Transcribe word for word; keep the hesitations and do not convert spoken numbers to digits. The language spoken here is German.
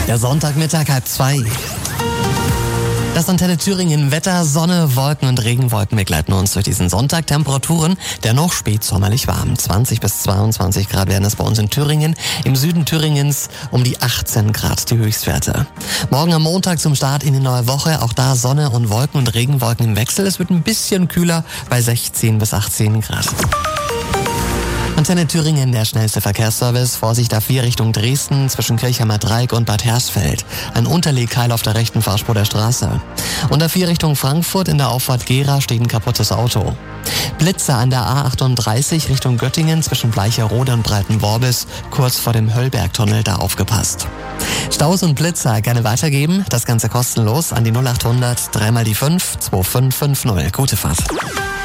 Der Sonntagmittag halb zwei. Das Antenne Thüringen Wetter, Sonne, Wolken und Regenwolken begleiten uns durch diesen Sonntag. Temperaturen dennoch spätsommerlich warm. zwanzig bis zweiundzwanzig Grad werden es bei uns in Thüringen. Im Süden Thüringens um die achtzehn Grad die Höchstwerte. Morgen am Montag zum Start in die neue Woche. Auch da Sonne und Wolken und Regenwolken im Wechsel. Es wird ein bisschen kühler bei sechzehn bis achtzehn Grad. Antenne Thüringen, der schnellste Verkehrsservice. Vorsicht A vier Richtung Dresden zwischen Kirchheimer Dreieck und Bad Hersfeld. Ein Unterlegkeil auf der rechten Fahrspur der Straße. Und A vier Richtung Frankfurt in der Auffahrt Gera steht ein kaputtes Auto. Blitze an der A achtunddreißig Richtung Göttingen zwischen Bleicherode und Breitenworbis, kurz vor dem Höllbergtunnel, da aufgepasst. Staus und Blitzer gerne weitergeben, das Ganze kostenlos an die null achthundert, dreimal die fünf, zwei fünf fünf null. Gute Fahrt.